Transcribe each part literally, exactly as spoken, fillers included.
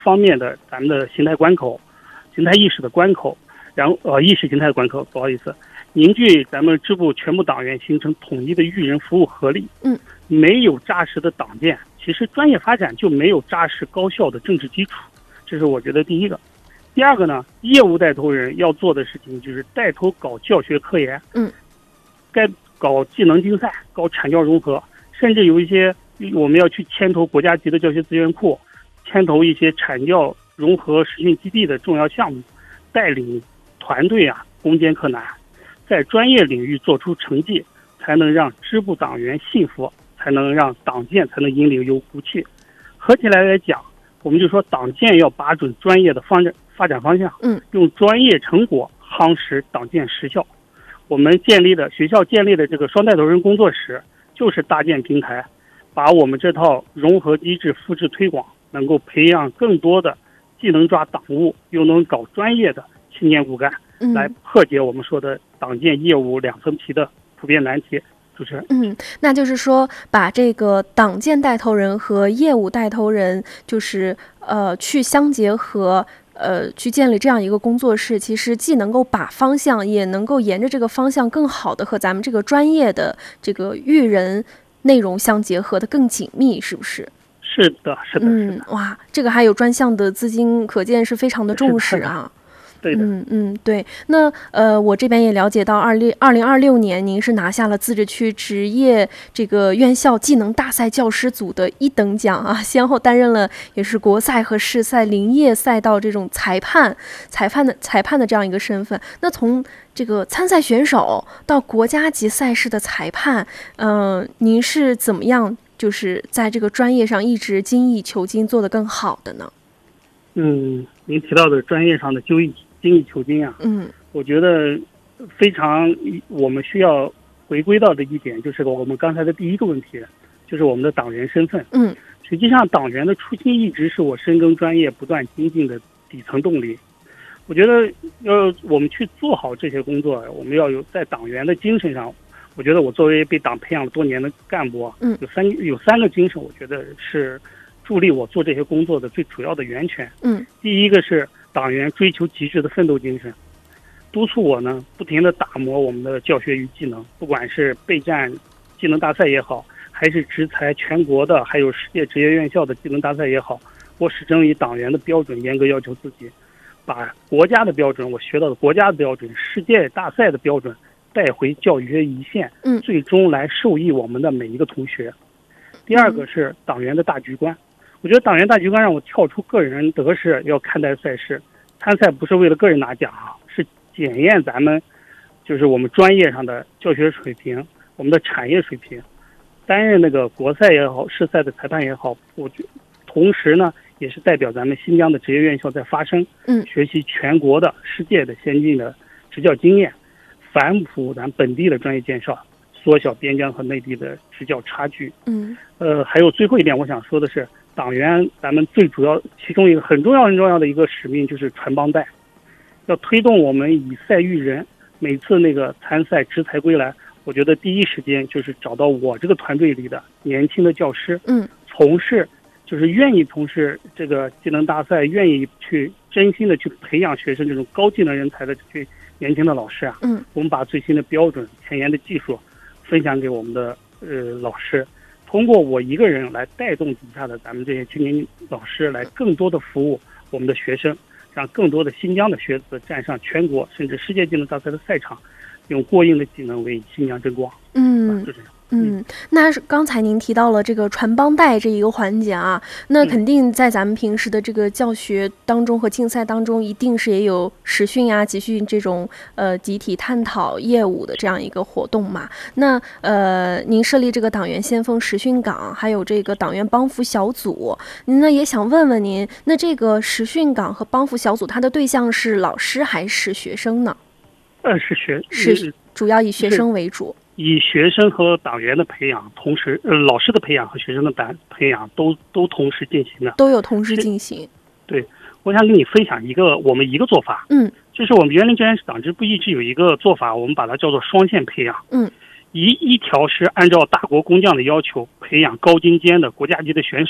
方面的咱们的形态关口、形态意识的关口，然后呃意识形态的关口，不好意思，凝聚咱们支部全部党员，形成统一的育人服务合力。 嗯， 没有扎实的党建，其实专业发展就没有扎实高效的政治基础，这是我觉得第一个。第二个呢，业务带头人要做的事情就是带头搞教学科研， 嗯， 该搞技能竞赛，搞产教融合，甚至有一些我们要去牵头国家级的教学资源库，牵头一些产教融合实训基地的重要项目，带领团队啊攻坚克难，在专业领域做出成绩，才能让支部党员信服，才能让党建才能引领有骨气。合起来来讲，我们就说党建要把准专业的方发展方向， 嗯， 用专业成果夯实党建实效。我们建立的学校建立的这个双带头人工作室，就是搭建平台，把我们这套融合机制复制推广，能够培养更多的既能抓党务又能搞专业的青年骨干， 嗯， 来破解我们说的党建业务两层皮的普遍难题。主持人， 嗯，那就是说，把这个党建带头人和业务带头人，就是呃，去相结合，呃，去建立这样一个工作室，其实既能够把方向，也能够沿着这个方向，更好的和咱们这个专业的这个育人内容相结合的更紧密，是不是？ 是的，是的， 嗯，哇，这个还有专项的资金，可见是非常的重视啊。 对的， 嗯嗯，对。那呃，我这边也了解到，二零二零二六年您是拿下了自治区职业这个院校技能大赛教师组的一等奖啊，先后担任了也是国赛和市赛林业赛道这种裁判、裁判的裁判的这样一个身份。那从这个参赛选手到国家级赛事的裁判，嗯、呃，您是怎么样就是在这个专业上一直精益求精，做得更好的呢？ 嗯，您提到的专业上的精益精益求精啊， 嗯， 我觉得非常我们需要回归到的一点，就是我们刚才的第一个问题，就是我们的党员身份。 嗯， 实际上党员的初心一直是我深耕专业、不断精进的底层动力。我觉得要我们去做好这些工作，我们要有在党员的精神上。我觉得我作为被党培养了多年的干部， 嗯， 有三有三个精神，我觉得是助力我做这些工作的最主要的源泉。 嗯， 第一个是党员追求极致的奋斗精神，督促我呢不停地打磨我们的教学与技能，不管是备战技能大赛也好，还是直裁全国的还有世界职业院校的技能大赛也好，我始终以党员的标准严格要求自己，把国家的标准，我学到的国家的标准、世界大赛的标准带回教学一线， 嗯， 最终来受益我们的每一个同学。第二个是党员的大局观，我觉得党员大局观让我跳出个人得失，要看待赛事。参赛不是为了个人拿奖啊，是检验咱们就是我们专业上的教学水平，我们的产业水平。担任那个国赛也好，市赛的裁判也好，我觉同时呢，也是代表咱们新疆的职业院校在发声， 嗯， 学习全国的、世界的先进的执教经验，反哺咱本地的专业建设，缩小边疆和内地的执教差距。 嗯， 呃，还有最后一点，我想说的是，党员咱们最主要其中一个很重要很重要的一个使命就是传帮带，要推动我们以赛育人。每次那个参赛执裁归来，我觉得第一时间就是找到我这个团队里的年轻的教师， 嗯， 从事就是愿意从事这个技能大赛，愿意去真心的去培养学生这种高技能人才的这些年轻的老师啊， 嗯， 我们把最新的标准、前沿的技术分享给我们的呃老师，通过我一个人来带动底下的咱们这些青年老师，来更多的服务我们的学生，让更多的新疆的学子站上全国甚至世界技能大赛的赛场，用过硬的技能为新疆争光。 嗯， 啊、就这样。 嗯，那刚才您提到了这个传帮带这一个环节啊，那肯定在咱们平时的这个教学当中和竞赛当中，一定是也有实训啊、集训这种呃集体探讨业务的这样一个活动嘛。那呃，您设立这个党员先锋实训岗，还有这个党员帮扶小组，那也想问问您，那这个实训岗和帮扶小组，它的对象是老师还是学生呢？ 呃，是学是主要以学生为主。 以学生和党员的培养，同时呃老师的培养和学生的培培养都都同时进行的， 都有同时进行。 对，我想跟你分享一个我们一个做法， 嗯， 就是我们园林教研室党支部一直有一个做法，我们把它叫做双线培养。 嗯， 一一条是按照大国工匠的要求培养高精尖的国家级的选手，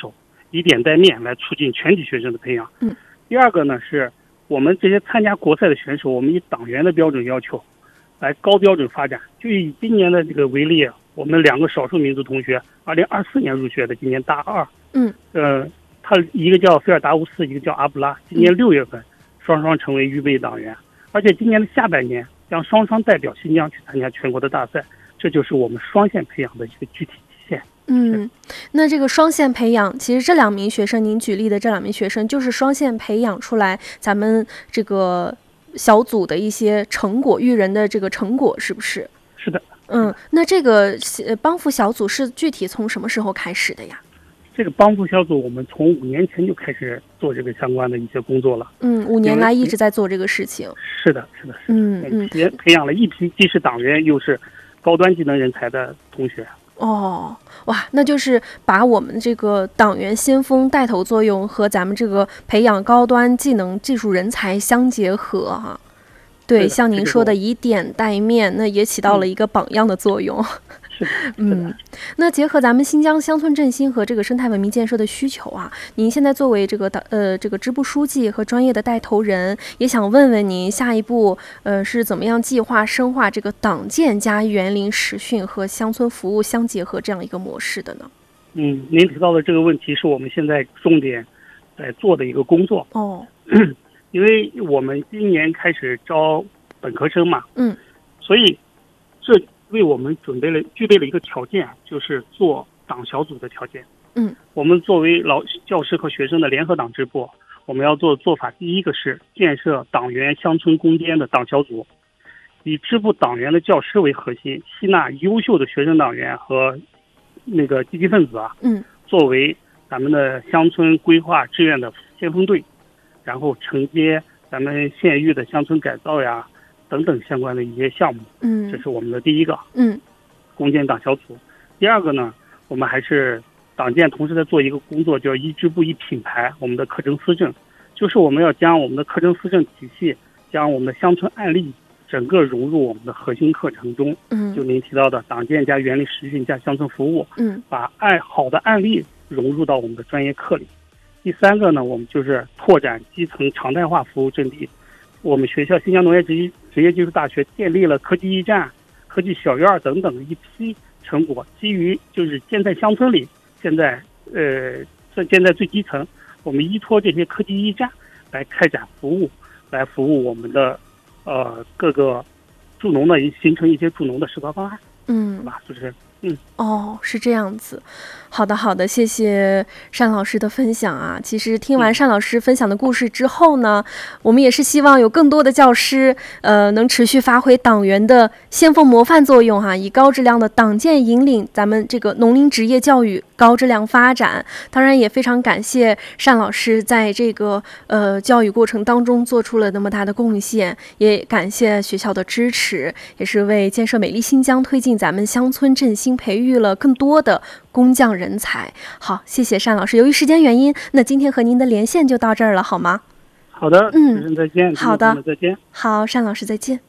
以点带面来促进全体学生的培养。 嗯， 第二个呢是我们这些参加国赛的选手，我们以党员的标准要求来高标准发展。就以今年的这个为例，我们两个少数民族同学，二零二四年入学的，今年大二。 嗯， 呃，他一个叫菲尔达乌斯，一个叫阿布拉，今年六月份双双成为预备党员，而且今年的下半年将双双代表新疆去参加全国的大赛。这就是我们双线培养的一个具体体现。 嗯，那这个双线培养，其实这两名学生，您举例的这两名学生，就是双线培养出来咱们这个小组的一些成果，育人的这个成果，是不是？ 是的。 嗯，那这个帮扶小组是具体从什么时候开始的呀？ 这个帮扶小组，我们从五年前就开始做这个相关的一些工作了。 嗯，五年来一直在做这个事情。 是的，是的，是的。 嗯嗯， 也培养了一批既是党员又是高端技能人才的同学。 哦，哇，那就是把我们这个党员先锋带头作用和咱们这个培养高端技能技术人才相结合哈、啊。对，像您说的以点带面，那也起到了一个榜样的作用。 是的， 嗯，那结合咱们新疆乡村振兴和这个生态文明建设的需求啊，您现在作为这个党呃这个支部书记和专业的带头人，也想问问您下一步呃是怎么样计划深化这个党建加园林实训和乡村服务相结合这样一个模式的呢？ 嗯，您提到的这个问题是我们现在重点在做的一个工作。 哦， 因为我们今年开始招本科生嘛， 嗯， 所以这为我们准备了具备了一个条件，就是做党小组的条件。 嗯， 我们作为老教师和学生的联合党支部，我们要做做法，第一个是建设党员乡村攻坚的党小组，以支部党员的教师为核心，吸纳优秀的学生党员和那个积极分子啊， 嗯， 作为咱们的乡村规划志愿的先锋队，然后承接咱们县域的乡村改造呀等等相关的一些项目。 嗯， 这是我们的第一个， 嗯， 攻坚党小组。第二个呢，我们还是党建同时在做一个工作，叫一支部一品牌，我们的课程思政，就是我们要将我们的课程思政体系，将我们的乡村案例整个融入我们的核心课程中。 嗯， 就您提到的党建加园林实训加乡村服务， 嗯，把案好的案例融入到我们的专业课里。第三个呢，我们就是拓展基层常态化服务阵地。我们学校新疆农业职业职业技术大学建立了科技驿站、科技小院等等一批成果，基于就是建在乡村里，现在呃建在最基层，我们依托这些科技驿站来开展服务，来服务我们的呃各个助农的形成一些助农的示范方案。 嗯， 是吧？就是嗯， 哦，是这样子。好的，好的，谢谢单老师的分享啊。其实听完单老师分享的故事之后呢，我们也是希望有更多的教师，呃，能持续发挥党员的先锋模范作用哈、啊，以高质量的党建引领咱们这个农林职业教育高质量发展。当然，也非常感谢单老师在这个呃教育过程当中做出了那么大的贡献，也感谢学校的支持，也是为建设美丽新疆推进咱们乡村振兴培育了更多的工匠人才。好，谢谢单老师。由于时间原因，那今天和您的连线就到这儿了，好吗？ 好的， 嗯， 再见。 好的， 再见。 好，单老师再见。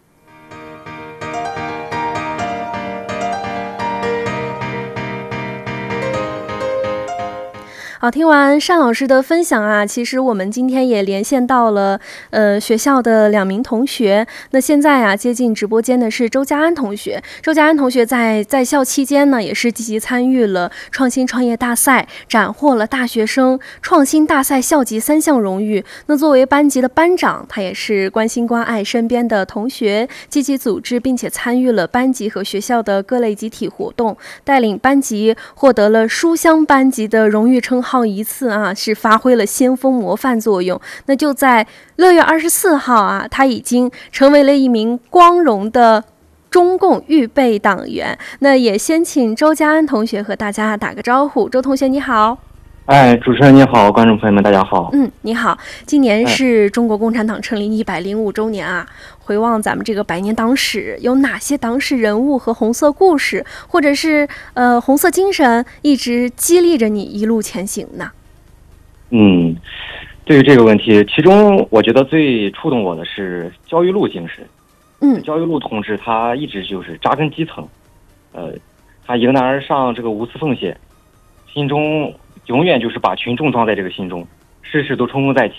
好，听完单老师的分享啊，其实我们今天也连线到了呃学校的两名同学。那现在啊，接进直播间的是周家安同学。周家安同学在在校期间呢，也是积极参与了创新创业大赛，斩获了大学生创新大赛校级三项荣誉。那作为班级的班长，他也是关心关爱身边的同学，积极组织并且参与了班级和学校的各类集体活动，带领班级获得了书香班级的荣誉称号。好一次啊，是发挥了先锋模范作用。那就在六月二十四号啊，他已经成为了一名光荣的中共预备党员。那也先请周家安同学和大家打个招呼。周同学你好。 哎，主持人你好，观众朋友们大家好。 嗯，你好。今年是中国共产党成立一百零五周年啊。回望咱们这个百年党史，有哪些党史人物和红色故事，或者是呃红色精神，一直激励着你一路前行呢？ 嗯，对于这个问题，其中我觉得最触动我的是焦裕禄精神。 嗯， 焦裕禄同志他一直就是扎根基层，呃，他迎难而上，这个无私奉献，心中永远就是把群众装在这个心中，事事都冲锋在前。